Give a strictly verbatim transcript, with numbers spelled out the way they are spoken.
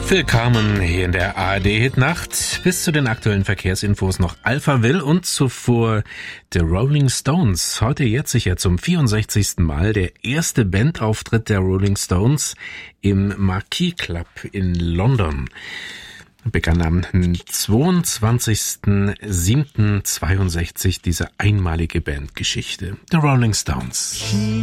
Willkommen hier in der A R D-Hitnacht. Bis zu den aktuellen Verkehrsinfos noch Alphaville und zuvor The Rolling Stones. Heute jetzt sicher zum vierundsechzigsten Mal der erste Bandauftritt der Rolling Stones im Marquis Club in London. Begann am zweiundzwanzigsten siebten zweiundsechzig diese einmalige Bandgeschichte. The Rolling Stones.